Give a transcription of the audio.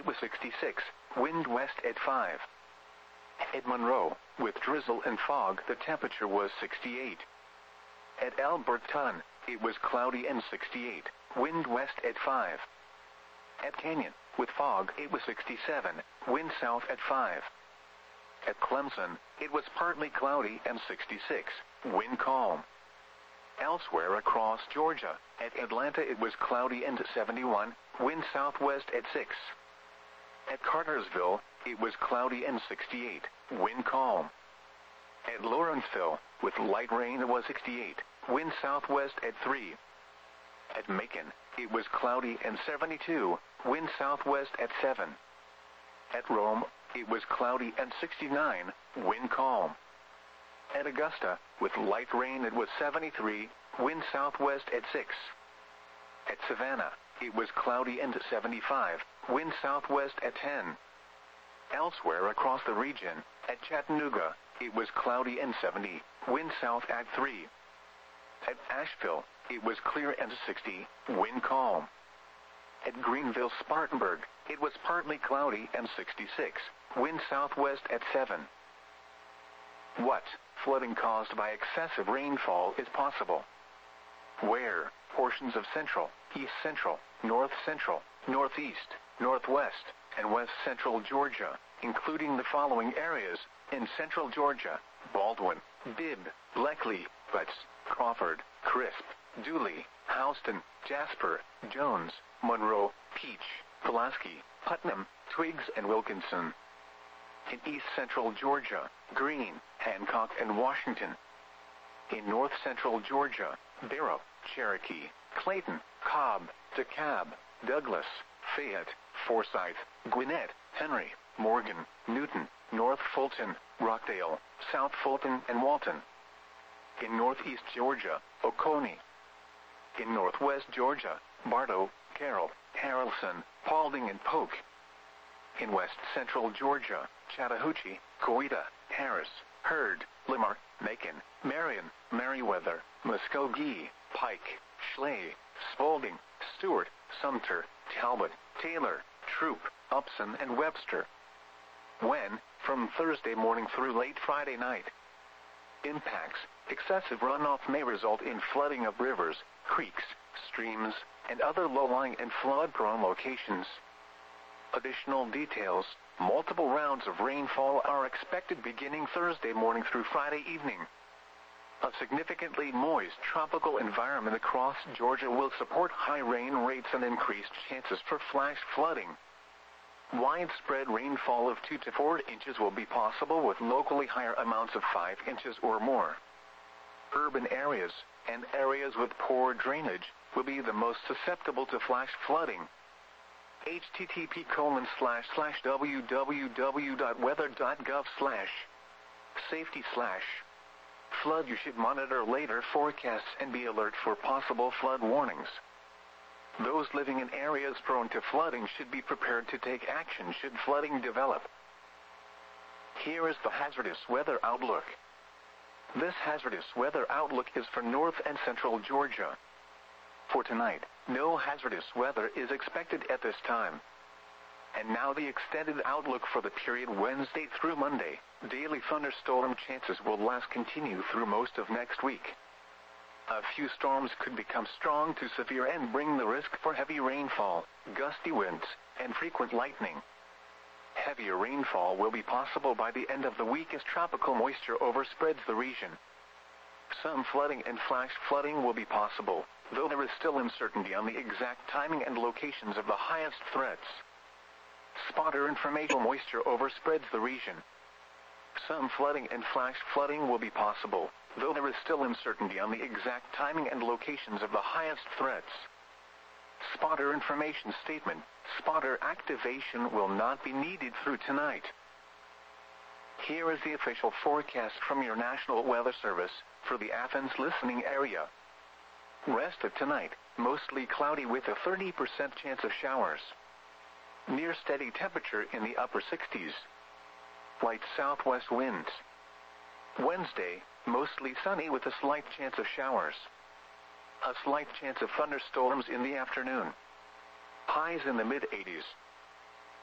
it was 66, wind west at 5. At Monroe, with drizzle and fog, the temperature was 68. At Alberton, it was cloudy and 68, wind west at 5. At Canyon, with fog, it was 67, wind south at 5. At Clemson, it was partly cloudy and 66, wind calm. Elsewhere across Georgia, at Atlanta it was cloudy and 71, wind southwest at 6. At Cartersville, it was cloudy and 68, wind calm. At Lawrenceville, with light rain, it was 68, wind southwest at 3. At Macon, it was cloudy and 72, wind southwest at 7. At Rome, it was cloudy and 69, wind calm. At Augusta, with light rain, it was 73, wind southwest at 6. At Savannah, it was cloudy and 75, wind southwest at 10. Elsewhere across the region, at Chattanooga, it was cloudy and 70, wind south at 3. At Asheville, it was clear and 60, wind calm. At Greenville-Spartanburg, it was partly cloudy and 66, wind southwest at 7. What flooding caused by excessive rainfall is possible? Where? Portions of central, east central, north central, northeast, northwest, and west central Georgia, including the following areas: in central Georgia: Baldwin, Bibb, Bleckley, Butts, Crawford, Crisp, Dooley, Houston, Jasper, Jones, Monroe, Peach, Pulaski, Putnam, Twiggs, and Wilkinson. In east central Georgia: Greene, Hancock, and Washington. In north central Georgia: Barrow, Cherokee, Clayton, Cobb, DeKalb, Douglas, Fayette, Forsyth, Gwinnett, Henry, Morgan, Newton, North Fulton, Rockdale, South Fulton, and Walton. In northeast Georgia: Oconee. In northwest Georgia: Bartow, Carroll, Haralson, Paulding, and Polk. In west central Georgia: Chattahoochee, Coweta, Harris, Hurd, Limar, Macon, Marion, Meriwether, Muskogee, Pike, Schley, Spalding, Stewart, Sumter, Talbot, Taylor, Troup, Upson, and Webster. When? From Thursday morning through late Friday night. Impacts: excessive runoff may result in flooding of rivers, creeks, streams, and other low-lying and flood-prone locations. Additional details: multiple rounds of rainfall are expected beginning Thursday morning through Friday evening. A significantly moist tropical environment across Georgia will support high rain rates and increased chances for flash flooding. Widespread rainfall of 2 to 4 inches will be possible, with locally higher amounts of 5 inches or more. Urban areas and areas with poor drainage will be the most susceptible to flash flooding. http://www.weather.gov/safety/ flood. You should monitor later forecasts and be alert for possible flood warnings. Those living in areas prone to flooding should be prepared to take action should flooding develop. Here is the hazardous weather outlook. This hazardous weather outlook is for north and central Georgia. For tonight, no hazardous weather is expected at this time. And now the extended outlook for the period Wednesday through Monday. Daily thunderstorm chances will continue through most of next week. A few storms could become strong to severe and bring the risk for heavy rainfall, gusty winds, and frequent lightning. Heavier rainfall will be possible by the end of the week as tropical moisture overspreads the region. Some flooding and flash flooding will be possible, though there is still uncertainty on the exact timing and locations of the highest threats. Spotter information: moisture overspreads the region. Some flooding and flash flooding will be possible, though there is still uncertainty on the exact timing and locations of the highest threats. Spotter information statement: spotter activation will not be needed through tonight. Here is the official forecast from your National Weather Service for the Athens listening area. Rest of tonight: mostly cloudy with a 30% chance of showers. Near steady temperature in the upper 60s. Light southwest winds. Wednesday: mostly sunny with a slight chance of showers. A slight chance of thunderstorms in the afternoon. Highs in the mid-80s.